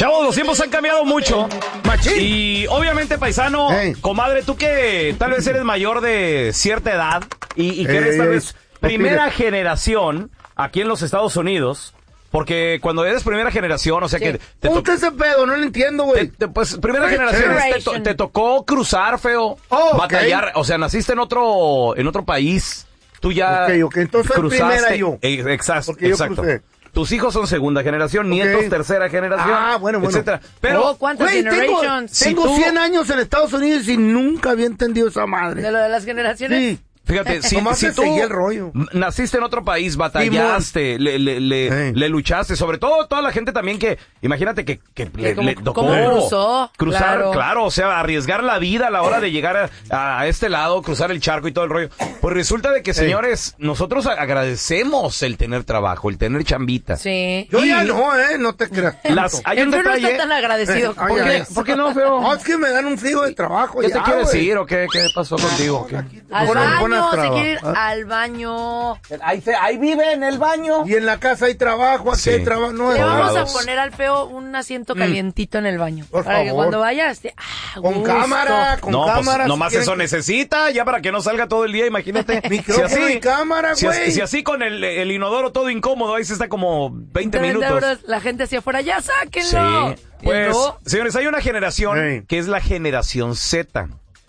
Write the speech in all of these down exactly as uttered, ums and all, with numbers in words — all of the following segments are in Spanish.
Chavos, los tiempos han cambiado mucho. Machín. Y obviamente, paisano, Hey. comadre, tú que tal vez eres mayor de cierta edad y, y que eres tal Ey, vez no primera pide. generación aquí en los Estados Unidos, porque cuando eres primera generación, o sea Sí. que te, ¿Cómo to- está ese pedo? No lo entiendo, te- güey. te- pues primera First generación te, to- generation. te tocó cruzar, feo, Oh, ok. batallar, o sea, naciste en otro en otro país, tú ya Ok, ok, entonces soy primera yo. Eh, exacto, Porque yo exacto. crucé. Tus hijos son segunda generación, nietos tercera generación, Ah, bueno, bueno. etcétera. Pero Oh, ¿cuántas Güey, tengo, generations? Si tengo tú- cien años en Estados Unidos y nunca había entendido esa madre. De lo de las generaciones. Sí. fíjate, si, Nomás si le tú seguí el rollo. naciste en otro país, batallaste, le, le, le, Sí. le luchaste, sobre todo toda la gente también que, imagínate que, que le, como- le tocó como cruzó, cruzar, claro. claro, o sea, arriesgar la vida a la hora de llegar a, a este lado, cruzar el charco y todo el rollo. Pues resulta de que, Sí. señores, nosotros a- agradecemos el tener trabajo, el tener chambita. Sí. Yo Y- ya no, ¿eh? No te creas. Las, hay El un feo no detalle. está tan agradecido. Eh, ay, ¿Por ya qué, ves. ¿Por qué no, feo? No, es que me dan un frío de trabajo. ¿Qué ya, te quieres güey. decir o qué, qué pasó contigo? ¿Qué? Al Pon- pon a baño, se trabajar. quiere ir al baño. Ahí, se- ahí vive en el baño. Y en la casa hay trabajo, aquí Sí. hay trabajo. No, Le Todos vamos a lados. poner al feo un asiento calientito en el baño. Por para que favor. cuando vaya esté. Ah, con gusto. cámara, con No, cámara. pues si nomás quieren eso que- necesita, ya para que no salga todo el día, imagínate. Micrófono y cámara, si, as- güey. si así con el, el inodoro todo incómodo, ahí se está como veinte treinta minutos. euros, la gente hacia afuera, ya Sí, sáquenlo. Y pues, luego, señores, hay una generación Sí. que es la generación Z.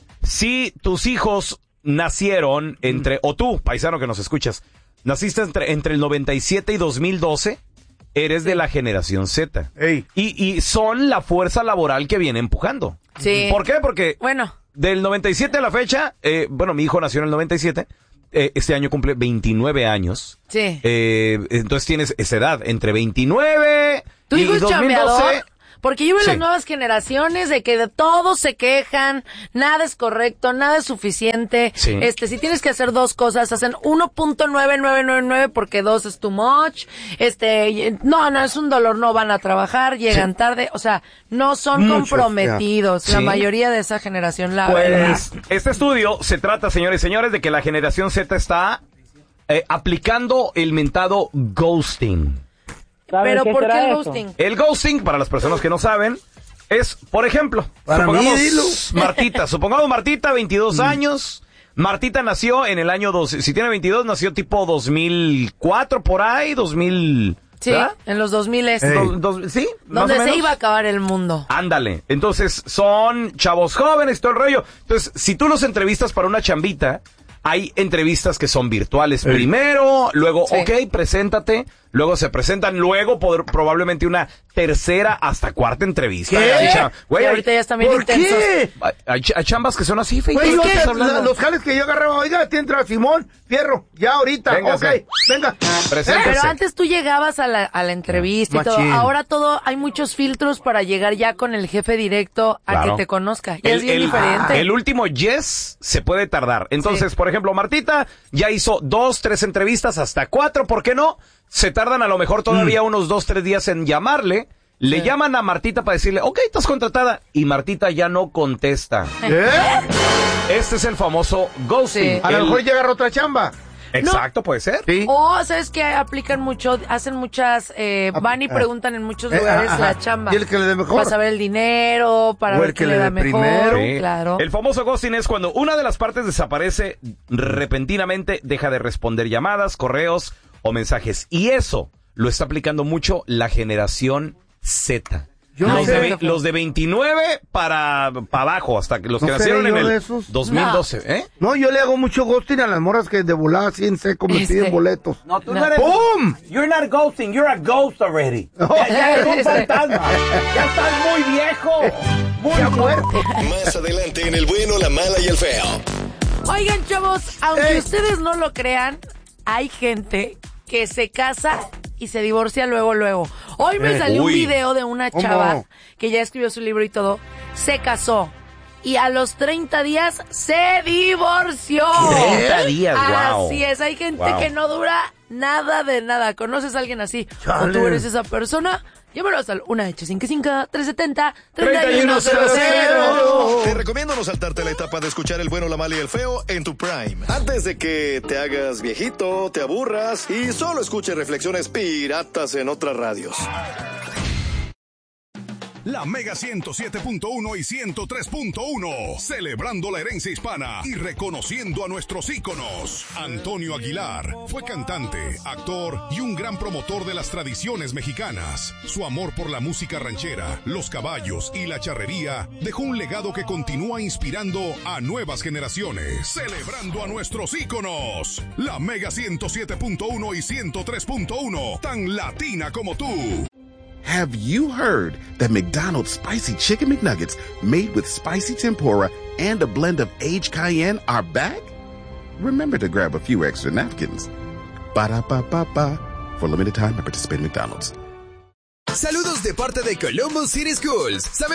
Si tus hijos nacieron entre, o tú, paisano que nos escuchas, naciste entre, entre el noventa y siete y dos mil doce, eres de la generación Z. Ey. Y, y son la fuerza laboral que viene empujando. Sí. ¿Por qué? Porque bueno, del noventa y siete a la fecha, eh, bueno, mi hijo nació en el noventa y siete, eh, este año cumple veintinueve años. sí. Eh, entonces tienes esa edad, entre veintinueve ¿Tu y hijo es dos mil doce. chambeador? Porque yo veo Sí. las nuevas generaciones de que de todos se quejan, nada es correcto, nada es suficiente. Sí. Este, si tienes que hacer dos cosas, hacen uno punto nueve nueve nueve nueve porque dos es too much. Este, y- no, no es un dolor, no van a trabajar, llegan tarde, o sea, no son Muchos, comprometidos. ya. La Sí. mayoría de esa generación, la verdad. Pues este estudio se trata, señores y señores, de que la generación Z está eh, aplicando el mentado ghosting. Pero qué ¿por qué será el eso? ghosting? El ghosting, para las personas que no saben, es, por ejemplo, Para mí, supongamos dilo. Martita, supongamos Martita, veintidós años. Martita nació en el año dos, si tiene veintidós, nació tipo dos mil cuatro por ahí, dos mil. Sí, ¿verdad? en los dos mil es. Ey. Dos- dos- sí, más Donde o se menos. iba a acabar el mundo. Ándale. Entonces, son chavos jóvenes, todo el rollo. Entonces, si tú los entrevistas para una chambita, hay entrevistas que son virtuales Ey. primero, luego, Sí. ok, preséntate, luego se presentan, luego poder- probablemente una tercera hasta cuarta entrevista. ¿Qué? Hay cha- Güey, Y hay- ahorita ya están bien ¿Por intensos. qué? hay, hay ch- hay chambas que son así, Feito, Güey, ¿de los, qué estás la- hablando? los jales que yo agarraba, oiga, te entra Simón, Fierro, ya ahorita, Véngase. ok, venga. Preséntese. Pero antes tú llegabas a la, a la entrevista y todo. Machín. Ahora todo, hay muchos filtros para llegar ya con el jefe directo a Claro. que te conozca. Ya El, es bien el- diferente. el último yes se puede tardar. Entonces, Sí. por ejemplo, Martita ya hizo dos, tres entrevistas, hasta cuatro, ¿por qué no? Se tardan a lo mejor todavía unos dos, tres días en llamarle. Le Sí. llaman a Martita para decirle, ok, estás contratada. Y Martita ya no contesta. ¿Eh? Este es el famoso ghosting. Sí. A lo El- mejor llega a otra chamba. Exacto, puede ser. Sí. O, ¿sabes que aplican mucho? Hacen muchas, eh, Ah, van y ah. preguntan en muchos Eh, lugares ajá. la chamba. Y el que le dé mejor. Para saber el dinero, para O ver el qué que le le da dé mejor. primero. Sí. Claro. El famoso ghosting es cuando una de las partes desaparece repentinamente, deja de responder llamadas, correos o mensajes. Y eso lo está aplicando mucho la generación Z. Yo no los, sé. de, ve- los de veintinueve para, para abajo, hasta que los No que sé nacieron en yo el de esos. dos mil doce. ¿Eh? No, yo le hago mucho ghosting a las morras que de volada así en seco me Este. piden boletos. No, tú no eres... ¡Pum! You're not ghosting, you're a ghost already. Ya, ya eres un fantasma. Ya estás muy viejo. Muy muerto. Más adelante en El Bueno, la Mala y el Feo. Oigan, chavos, aunque Ey. ustedes no lo crean, hay gente que se casa y se divorcia luego, luego. Hoy me Eh, salió uy. un video de una ¿Cómo? chava que ya escribió su libro y todo, se casó y a los treinta días se divorció. treinta días, wow. Así es, hay gente Wow. que no dura nada de nada. ¿Conoces a alguien así? ¿O Chale. tú eres esa persona? Llámanos al uno ocho cinco cinco, tres siete cero, tres treinta y uno uno cero cero cero. Te recomiendo no saltarte la etapa de escuchar El Bueno, la Mala y el Feo en tu Prime. Antes de que te hagas viejito, te aburras y solo escuches reflexiones piratas en otras radios. La Mega ciento siete punto uno y ciento tres punto uno. Celebrando la herencia hispana y reconociendo a nuestros íconos. Antonio Aguilar fue cantante, actor y un gran promotor de las tradiciones mexicanas. Su amor por la música ranchera, los caballos y la charrería dejó un legado que continúa inspirando a nuevas generaciones. Celebrando a nuestros íconos. La Mega ciento siete punto uno y ciento tres punto uno. Tan latina como tú. Have you heard that McDonald's Spicy Chicken McNuggets made with spicy tempura and a blend of aged cayenne are back? Remember to grab a few extra napkins. Ba-da-ba-ba-ba. For limited time, I participate in McDonald's. Saludos de parte de Columbus City Schools.